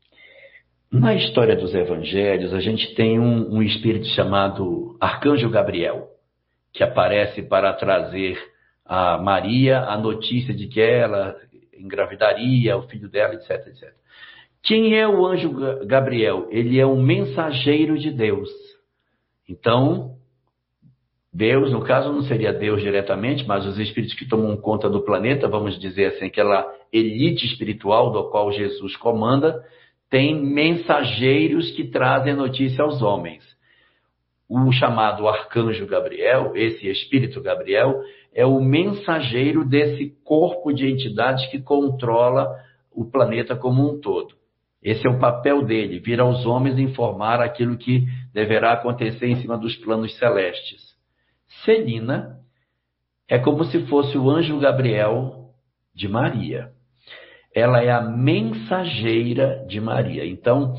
Na história dos evangelhos, a gente tem um espírito chamado Arcanjo Gabriel, que aparece para trazer a Maria a notícia de que ela engravidaria, o filho dela, etc, etc. Quem é o anjo Gabriel? Ele é um mensageiro de Deus. Então, Deus, no caso, não seria Deus diretamente, mas os espíritos que tomam conta do planeta, vamos dizer assim, aquela elite espiritual do qual Jesus comanda, tem mensageiros que trazem notícia aos homens. O chamado Arcanjo Gabriel, esse espírito Gabriel, é o mensageiro desse corpo de entidades que controla o planeta como um todo. Esse é o papel dele, vir aos homens informar aquilo que deverá acontecer em cima dos planos celestes. Celina é como se fosse o anjo Gabriel de Maria. Ela é a mensageira de Maria. Então,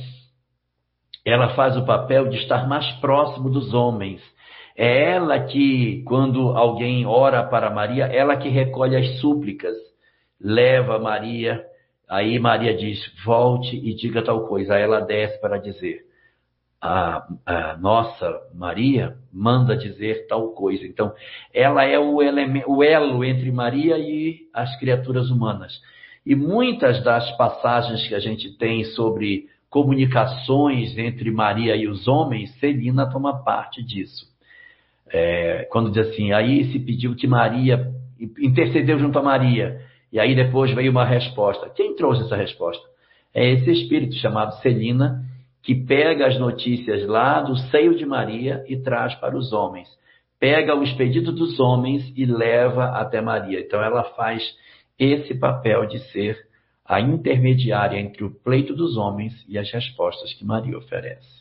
ela faz o papel de estar mais próximo dos homens. É ela que, quando alguém ora para Maria, ela que recolhe as súplicas, leva Maria. Aí Maria diz, volte e diga tal coisa. Aí ela desce para dizer, a nossa Maria manda dizer tal coisa. Então, ela é o elo entre Maria e as criaturas humanas. E muitas das passagens que a gente tem sobre comunicações entre Maria e os homens, Celina toma parte disso. Quando diz assim, aí se pediu que Maria, intercedeu junto a Maria, e aí depois veio uma resposta. Quem trouxe essa resposta? É esse espírito chamado Celina, que pega as notícias lá do seio de Maria e traz para os homens. Pega os pedidos dos homens e leva até Maria. Então ela faz esse papel de ser a intermediária entre o pleito dos homens e as respostas que Maria oferece.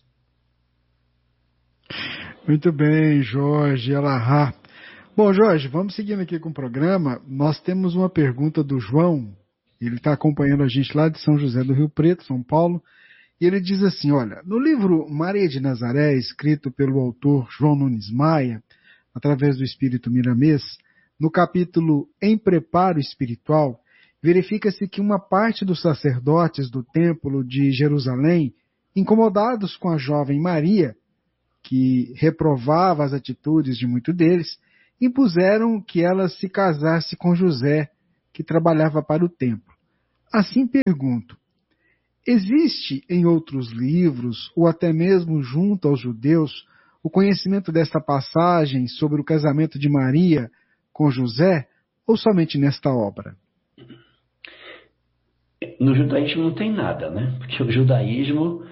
Muito bem, Jorge Alahá. Bom, Jorge, vamos seguindo aqui com o programa. Nós temos uma pergunta do João. Ele está acompanhando a gente lá de São José do Rio Preto, São Paulo. E ele diz assim, olha, no livro Maria de Nazaré, escrito pelo autor João Nunes Maia, através do Espírito Miramês, no capítulo Em Preparo Espiritual, verifica-se que uma parte dos sacerdotes do templo de Jerusalém, incomodados com a jovem Maria, que reprovava as atitudes de muitos deles, impuseram que ela se casasse com José, que trabalhava para o templo. Assim pergunto, existe em outros livros, ou até mesmo junto aos judeus, o conhecimento desta passagem sobre o casamento de Maria com José, ou somente nesta obra? No judaísmo não tem nada, né? Porque o judaísmo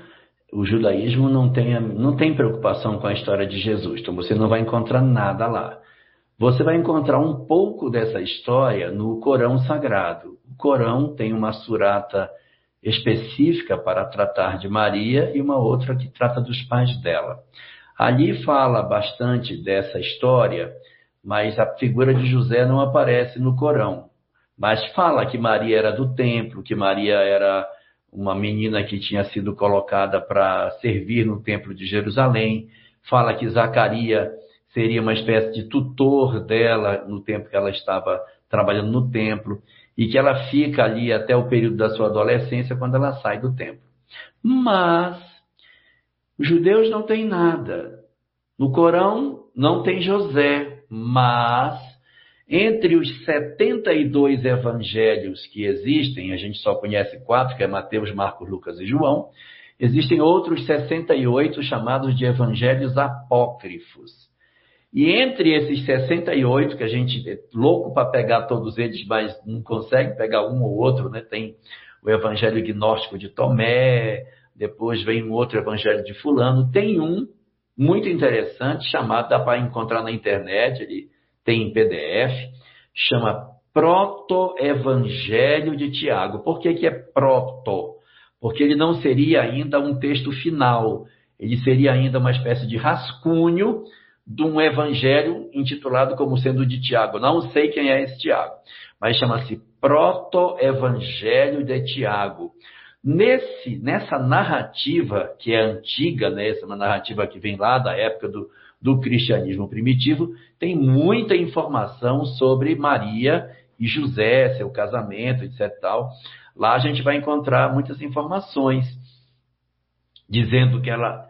não tem preocupação com a história de Jesus. Então você não vai encontrar nada lá. Você vai encontrar um pouco dessa história no Corão Sagrado. O Corão tem uma surata específica para tratar de Maria e uma outra que trata dos pais dela. Ali fala bastante dessa história, mas a figura de José não aparece no Corão. Mas fala que Maria era do templo, que Maria era uma menina que tinha sido colocada para servir no templo de Jerusalém. Fala que Zacarias seria uma espécie de tutor dela no tempo que ela estava trabalhando no templo, e que ela fica ali até o período da sua adolescência, quando ela sai do templo. Mas os judeus não têm nada. No Corão não tem José, mas entre os 72 evangelhos que existem, a gente só conhece 4, que é Mateus, Marcos, Lucas e João, existem outros 68 chamados de evangelhos apócrifos. E entre esses 68, que a gente é louco para pegar todos eles, mas não consegue pegar um ou outro, né? Tem o evangelho gnóstico de Tomé, depois vem um outro evangelho de fulano, tem um muito interessante, chamado, dá para encontrar na internet, ele tem em PDF, chama Proto-Evangelho de Tiago. Por que que é proto? Porque ele não seria ainda um texto final, ele seria ainda uma espécie de rascunho de um evangelho intitulado como sendo de Tiago. Não sei quem é esse Tiago, mas chama-se Proto-Evangelho de Tiago. Nessa narrativa, que é antiga, né, essa narrativa que vem lá da época do cristianismo primitivo, tem muita informação sobre Maria e José, seu casamento, etc. Tal. Lá a gente vai encontrar muitas informações dizendo que ela,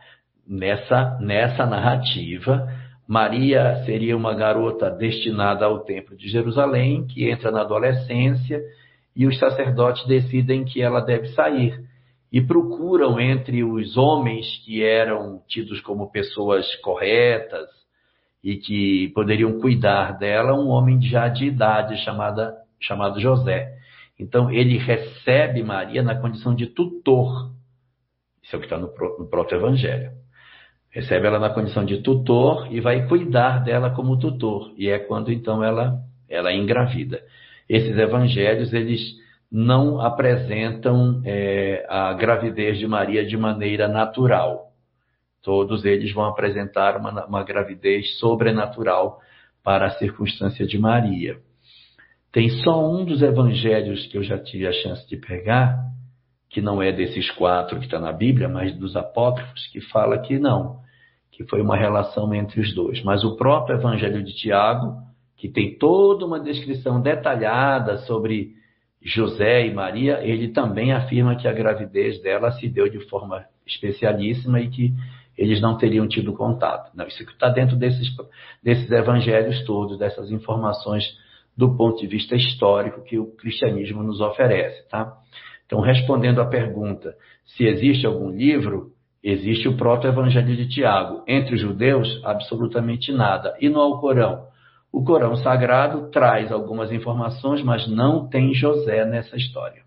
nessa narrativa, Maria seria uma garota destinada ao templo de Jerusalém, que entra na adolescência, e os sacerdotes decidem que ela deve sair. E procuram entre os homens que eram tidos como pessoas corretas e que poderiam cuidar dela, um homem já de idade chamado José. Então ele recebe Maria na condição de tutor. Isso é o que está no proto-evangelho. Recebe ela na condição de tutor e vai cuidar dela como tutor. E é quando então ela engravida. Esses evangelhos, eles não apresentam a gravidez de Maria de maneira natural. Todos eles vão apresentar uma gravidez sobrenatural para a circunstância de Maria. Tem só um dos evangelhos que eu já tive a chance de pegar, que não é desses 4 que está na Bíblia, mas dos apócrifos, que fala que não, que foi uma relação entre os dois. Mas o próprio evangelho de Tiago, que tem toda uma descrição detalhada sobre José e Maria, ele também afirma que a gravidez dela se deu de forma especialíssima e que eles não teriam tido contato. Não, isso está dentro desses evangelhos todos, dessas informações do ponto de vista histórico que o cristianismo nos oferece, tá? Então, respondendo à pergunta se existe algum livro, existe o proto-evangelho de Tiago. Entre os judeus, absolutamente nada. E no Alcorão? O Corão Sagrado traz algumas informações, mas não tem José nessa história.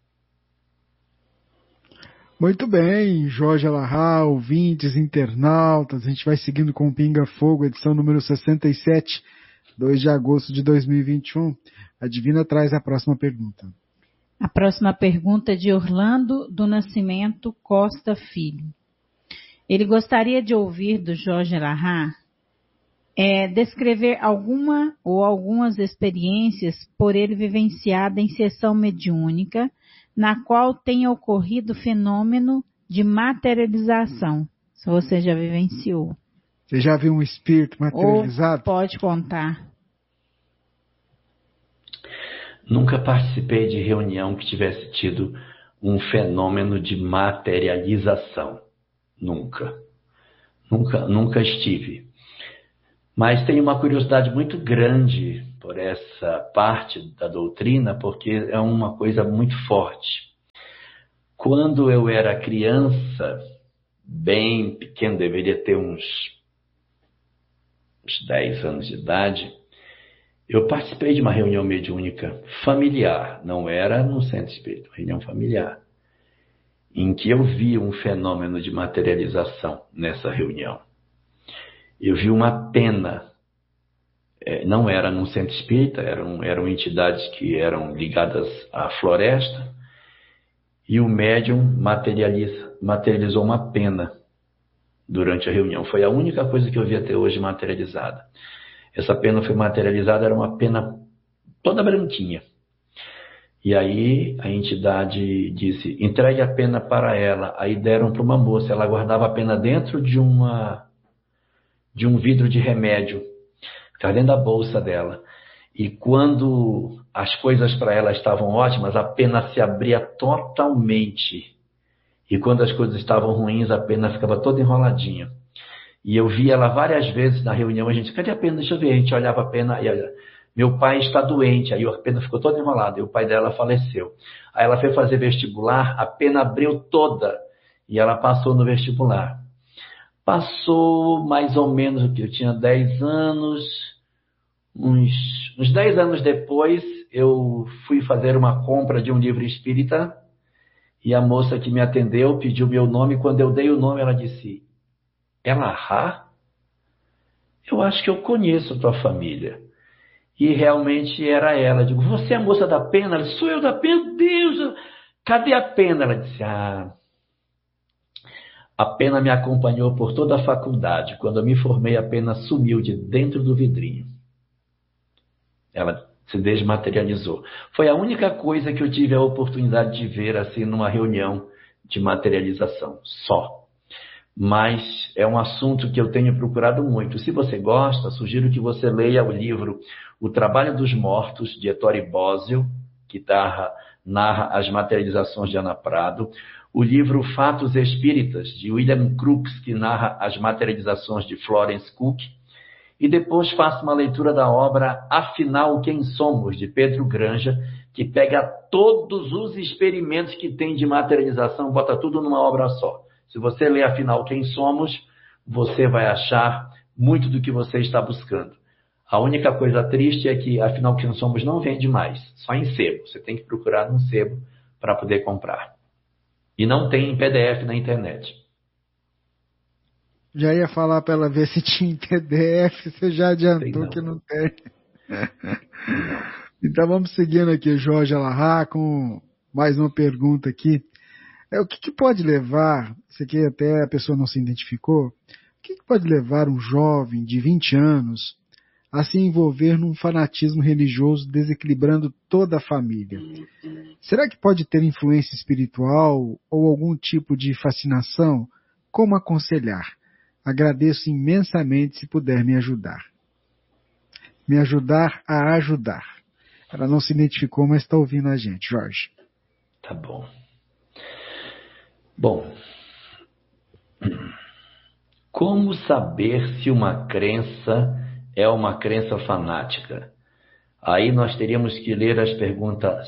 Muito bem, Jorge Alahá, ouvintes, internautas, a gente vai seguindo com o Pinga Fogo, edição número 67, 2 de agosto de 2021. A Divina traz a próxima pergunta. A próxima pergunta é de Orlando do Nascimento Costa Filho. Ele gostaria de ouvir do Jorge Alahá descrever alguma ou algumas experiências por ele vivenciada em sessão mediúnica, na qual tenha ocorrido fenômeno de materialização. Se você já vivenciou. Você já viu um espírito materializado? Ou pode contar. Nunca participei de reunião que tivesse tido um fenômeno de materialização. Nunca. Nunca estive. Mas tenho uma curiosidade muito grande por essa parte da doutrina, porque é uma coisa muito forte. Quando eu era criança, bem pequeno, deveria ter uns 10 anos de idade, eu participei de uma reunião mediúnica familiar, não era no centro espírita, reunião familiar, em que eu vi um fenômeno de materialização nessa reunião. Eu vi uma pena, não era num centro espírita, eram entidades que eram ligadas à floresta, e o médium materializou uma pena durante a reunião. Foi a única coisa que eu vi até hoje materializada. Essa pena foi materializada, era uma pena toda branquinha. E aí a entidade disse, entregue a pena para ela. Aí deram para uma moça, ela guardava a pena dentro de um vidro de remédio, ficava dentro da bolsa dela. E quando as coisas para ela estavam ótimas, a pena se abria totalmente. E quando as coisas estavam ruins, a pena ficava toda enroladinha. E eu vi ela várias vezes na reunião, a gente, cadê a pena? Deixa eu ver. A gente olhava a pena e olha, meu pai está doente. Aí a pena ficou toda enrolada e o pai dela faleceu. Aí ela foi fazer vestibular, a pena abriu toda e ela passou no vestibular. Passou mais ou menos o que eu tinha 10 anos, uns 10 anos depois, eu fui fazer uma compra de um livro espírita e a moça que me atendeu pediu meu nome. Quando eu dei o nome, ela disse, Elahá? Eu acho que eu conheço tua família. E realmente era ela. Eu digo, você é a moça da pena? Ela disse, sou eu da pena? Meu Deus, cadê a pena? Ela disse, a pena me acompanhou por toda a faculdade. Quando eu me formei, a pena sumiu de dentro do vidrinho. Ela se desmaterializou. Foi a única coisa que eu tive a oportunidade de ver assim numa reunião de materialização, só. Mas é um assunto que eu tenho procurado muito. Se você gosta, sugiro que você leia o livro O Trabalho dos Mortos, de Ettore Bosio, que narra as materializações de Ana Prado. O livro Fatos Espíritas, de William Crookes, que narra as materializações de Florence Cook. E depois faço uma leitura da obra Afinal, Quem Somos, de Pedro Granja, que pega todos os experimentos que tem de materialização, bota tudo numa obra só. Se você ler Afinal, Quem Somos, você vai achar muito do que você está buscando. A única coisa triste é que Afinal, Quem Somos não vende mais, só em sebo. Você tem que procurar num sebo para poder comprar. E não tem em PDF na internet. Já ia falar para ela ver se tinha em PDF, você já adiantou que não tem. Então vamos seguindo aqui, Jorge Alahá, com mais uma pergunta aqui. O que pode levar, isso aqui até a pessoa não se identificou, o que pode levar um jovem de 20 anos a se envolver num fanatismo religioso desequilibrando toda a família? Será que pode ter influência espiritual ou algum tipo de fascinação? Como aconselhar? Agradeço imensamente se puder me ajudar. Me ajudar a ajudar. Ela não se identificou, mas está ouvindo a gente, Jorge. Tá bom. Bom, como saber se uma crença é uma crença fanática? Aí nós teríamos que ler as perguntas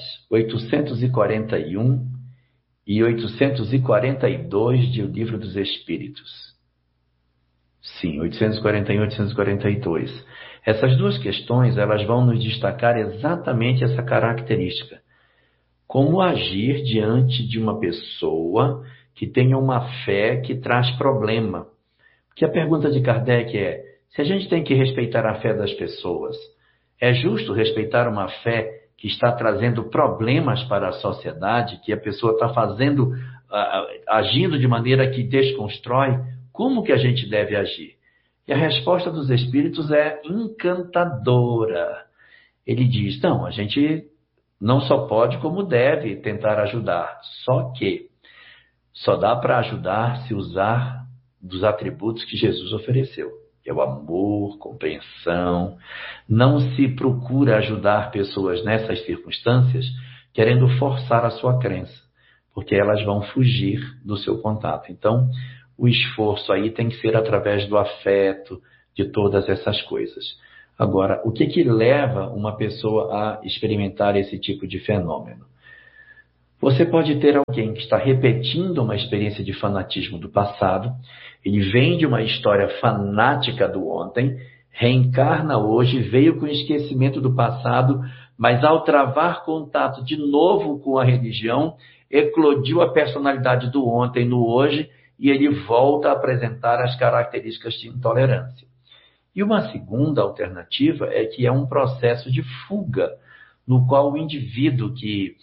841 e 842 de O Livro dos Espíritos. Sim, 841 e 842. Essas duas questões, elas vão nos destacar exatamente essa característica. Como agir diante de uma pessoa que tenha uma fé que traz problema? Porque a pergunta de Kardec é, se a gente tem que respeitar a fé das pessoas, é justo respeitar uma fé que está trazendo problemas para a sociedade, que a pessoa está agindo de maneira que desconstrói? Como que a gente deve agir? E a resposta dos espíritos é encantadora. Ele diz, não, a gente não só pode, como deve tentar ajudar. Só que só dá para ajudar se usar dos atributos que Jesus ofereceu. É o amor, compreensão. Não se procura ajudar pessoas nessas circunstâncias querendo forçar a sua crença, porque elas vão fugir do seu contato. Então, o esforço aí tem que ser através do afeto, de todas essas coisas. Agora, o que leva uma pessoa a experimentar esse tipo de fenômeno? Você pode ter alguém que está repetindo uma experiência de fanatismo do passado, ele vem de uma história fanática do ontem, reencarna hoje, veio com o esquecimento do passado, mas ao travar contato de novo com a religião, eclodiu a personalidade do ontem no hoje e ele volta a apresentar as características de intolerância. E uma segunda alternativa é que é um processo de fuga, no qual o indivíduo que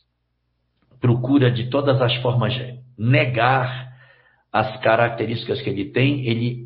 procura de todas as formas negar as características que ele tem, ele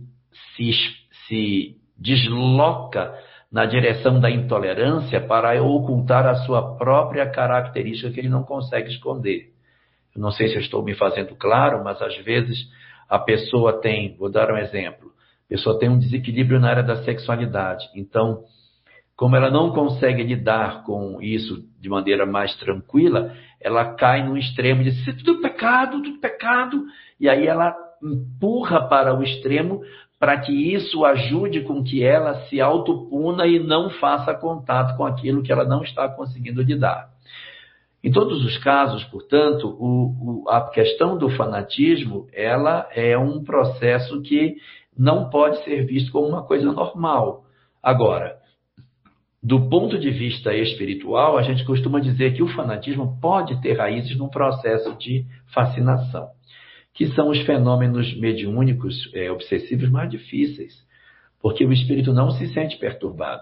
se desloca na direção da intolerância para ocultar a sua própria característica que ele não consegue esconder. Eu não sei se eu estou me fazendo claro, mas às vezes a pessoa tem, vou dar um exemplo, a pessoa tem um desequilíbrio na área da sexualidade. Então, como ela não consegue lidar com isso de maneira mais tranquila, ela cai no extremo de dizer tudo pecado, e aí ela empurra para o extremo para que isso ajude com que ela se autopuna e não faça contato com aquilo que ela não está conseguindo lidar. Em todos os casos, portanto, a questão do fanatismo, ela é um processo que não pode ser visto como uma coisa normal. Agora, do ponto de vista espiritual, a gente costuma dizer que o fanatismo pode ter raízes num processo de fascinação, que são os fenômenos mediúnicos obsessivos mais difíceis, porque o espírito não se sente perturbado.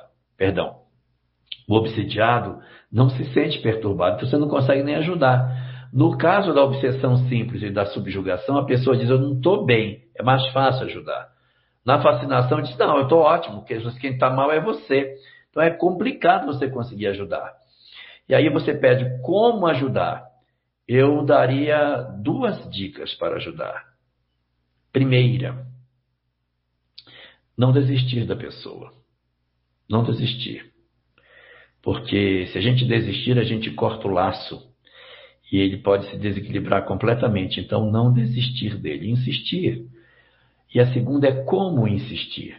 O obsediado não se sente perturbado, então você não consegue nem ajudar. No caso da obsessão simples e da subjugação, a pessoa diz, eu não estou bem, é mais fácil ajudar. Na fascinação, diz, não, eu estou ótimo, porque quem está mal é você. Então é complicado você conseguir ajudar. E aí você pede como ajudar. Eu daria 2 dicas para ajudar. Primeira, não desistir da pessoa. Não desistir. Porque se a gente desistir, a gente corta o laço. E ele pode se desequilibrar completamente. Então não desistir dele, insistir. E a segunda é como insistir.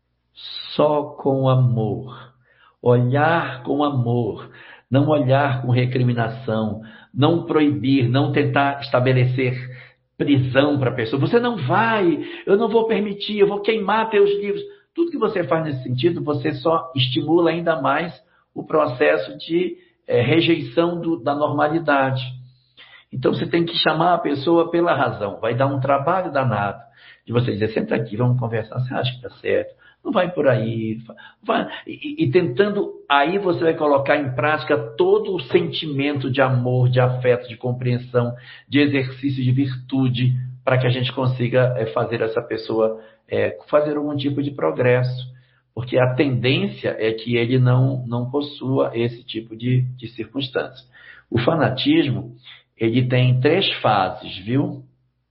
Só com amor. Olhar com amor, não olhar com recriminação, não proibir, não tentar estabelecer prisão para a pessoa. Você não vai, eu não vou permitir, eu vou queimar teus livros. Tudo que você faz nesse sentido, você só estimula ainda mais o processo de rejeição da normalidade. Então você tem que chamar a pessoa pela razão. Vai dar um trabalho danado de você dizer, senta aqui, vamos conversar. Você acha que está certo? Não vai por aí. Vai. E tentando, aí você vai colocar em prática todo o sentimento de amor, de afeto, de compreensão, de exercício de virtude, para que a gente consiga fazer essa pessoa fazer algum tipo de progresso. Porque a tendência é que ele não possua esse tipo de circunstância. O fanatismo, ele tem 3 fases, viu?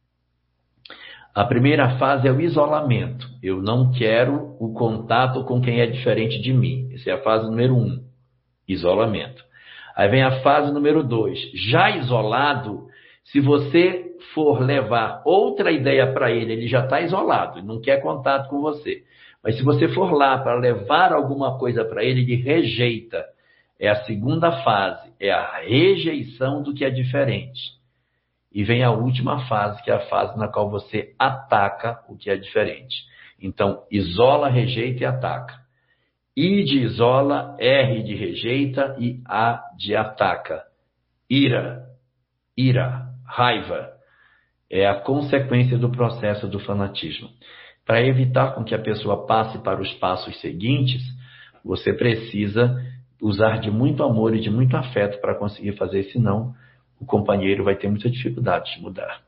A primeira fase é o isolamento. Eu não quero o contato com quem é diferente de mim. Essa é a fase número 1, isolamento. Aí vem a fase número 2. Já isolado, se você for levar outra ideia para ele, ele já está isolado, ele não quer contato com você. Mas se você for lá para levar alguma coisa para ele, ele rejeita. É a segunda fase, é a rejeição do que é diferente. E vem a última fase, que é a fase na qual você ataca o que é diferente. Então, isola, rejeita e ataca. I de isola, R de rejeita e A de ataca. Ira, raiva, é a consequência do processo do fanatismo. Para evitar com que a pessoa passe para os passos seguintes, você precisa usar de muito amor e de muito afeto para conseguir fazer, senão o companheiro vai ter muita dificuldade de mudar.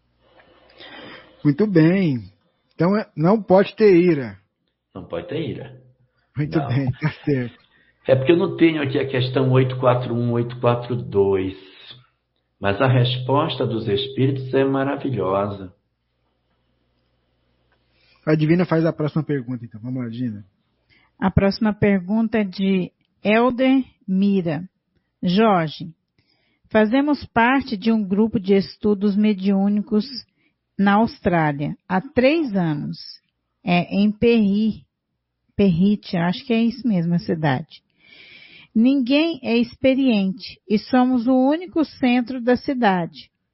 Muito bem. Então, não pode ter ira. Não pode ter ira. Muito bem, tá certo. É porque eu não tenho aqui a questão 841, 842. Mas a resposta dos espíritos é maravilhosa. A Divina faz a próxima pergunta, então. Vamos lá, Divina. A próxima pergunta é de Elder Mira. Jorge, fazemos parte de um grupo de estudos mediúnicos na Austrália há 3 anos. Em Perrite, acho que é isso mesmo a cidade. Ninguém é experiente e somos o único centro da cidade.